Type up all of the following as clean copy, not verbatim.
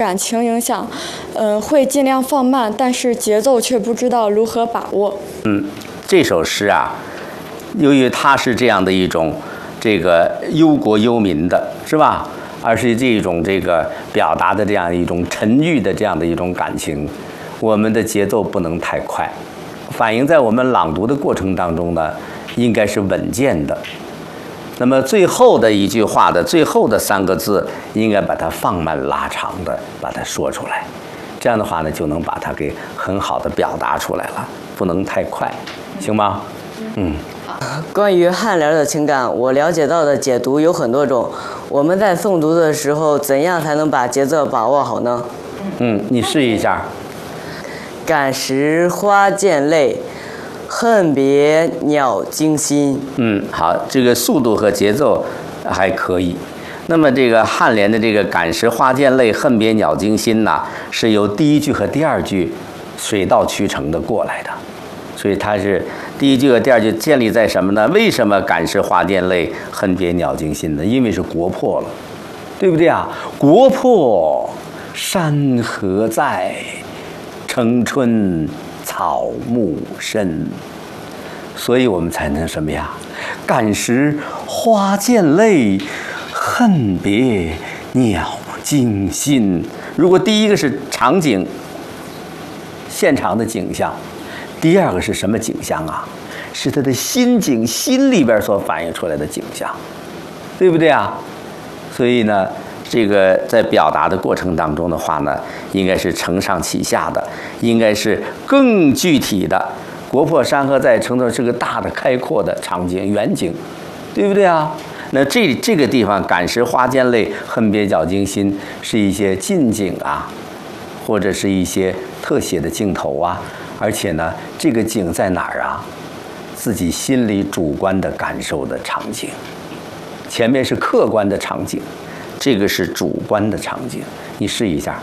感情影响，会尽量放慢，但是节奏却不知道如何把握。 这首诗啊，由于它是这样的一种这个忧国忧民的，是吧？而是这种这个表达的这样一种沉郁的这样的一种感情，我们的节奏不能太快，反映在我们朗读的过程当中呢，应该是稳健的。那么最后的一句话的最后的3个字，应该把它放慢拉长的把它说出来，这样的话呢，就能把它给很好的表达出来了，不能太快，行吗？ 关于颔联的情感，我了解到的解读有很多种。我们在诵读的时候，怎样才能把节奏把握好呢？ 你试一下。 感时花溅泪，恨别鸟惊心。 好，这个速度和节奏还可以。那么这个颔联的这个感时花溅泪，恨别鸟惊心呐，是由第1句和第2句水到渠成的过来的。所以它是第1句和第2句建立在什么呢？为什么感时花溅泪，恨别鸟惊心呢？因为是国破了，对不对啊？国破山河在，城春草木深。所以我们才能什么呀？感时花溅泪，恨别鸟惊心。如果第1个是场景，现场的景象，第2个是什么景象啊？是他的心境，心里边所反映出来的景象，对不对啊？所以呢，这个在表达的过程当中的话呢，应该是承上启下的，应该是更具体的。国破山河在，城头是个大的开阔的场景远景，对不对啊？那这个地方感时花溅泪，恨别鸟惊心，是一些近景啊，或者是一些特写的镜头啊。而且呢，这个景在哪儿啊？自己心里主观的感受的场景，前面是客观的场景，这个是主观的场景。你试一下。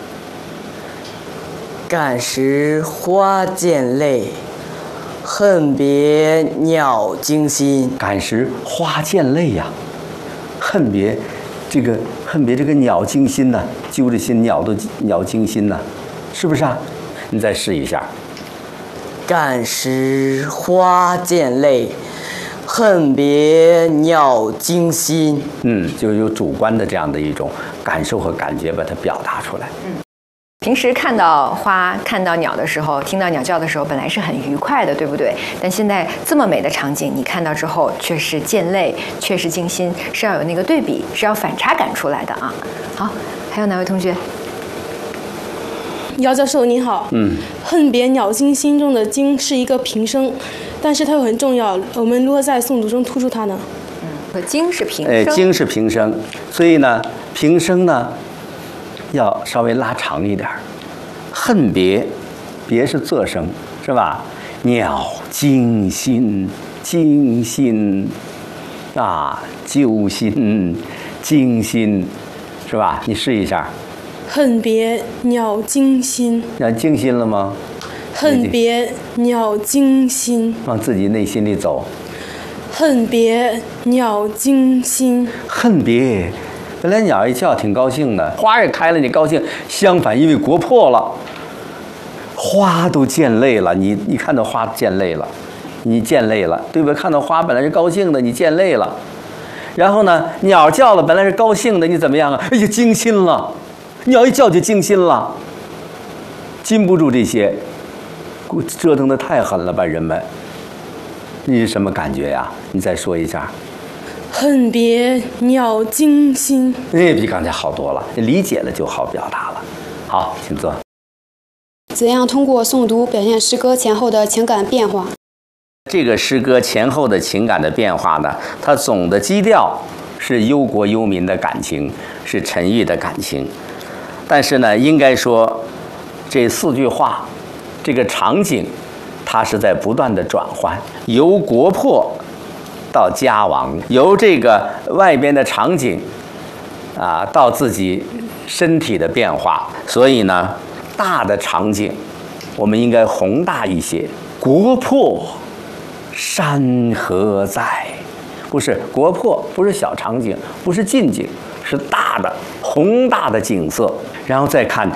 感时花溅泪，恨别鸟惊心。 感时花溅泪呀，恨别这个鸟惊心呐，揪着心鸟惊心呐，是不是啊？你再试一下。 感时花溅泪，恨别鸟惊心。 就有主观的这样的一种感受和感觉，把它表达出来。 平时看到花、看到鸟的时候，听到鸟叫的时候，本来是很愉快的，对不对？但现在这么美的场景，你看到之后却是溅泪，却是惊心，是要有那个对比，是要反差感出来的啊。好，还有哪位同学？ 姚教授您好。恨别鸟惊心中的惊是一个平声，但是它又很重要，我们如何在诵读中突出它呢？ 惊是平声。 惊是平声，所以呢，平声呢要稍微拉长一点。恨别，别是仄声，是吧？鸟惊心，惊心啊，揪心，惊心，是吧？你试一下。 恨别鸟惊心。 那惊心了吗？ 恨别鸟惊心。 往自己内心里走。 恨别鸟惊心。 恨别，本来鸟一叫挺高兴的，花也开了，你高兴。相反，因为国破了，花都溅泪了。你看到花溅泪了，你溅泪了，对不对？看到花本来是高兴的，你溅泪了。然后呢，鸟叫了，本来是高兴的，你怎么样啊？哎呀，惊心了。鸟一叫就惊心了，禁不住这些，折腾得太狠了吧，人们。你是什么感觉呀？你再说一下。 恨别鸟惊心。 比刚才好多了，理解了就好表达了。好，请坐。 怎样通过诵读表现诗歌前后的情感变化？ 这个诗歌前后的情感的变化呢，它总的基调是忧国忧民的感情，是沉郁的感情。但是呢，应该说这4句话，这个场景，它是在不断的转换，由国破到家亡，由这个外边的场景到自己身体的变化。所以呢，大的场景我们应该宏大一些。国破山河在，不是国破，不是小场景，不是近景，是大的宏大的景色。然后再看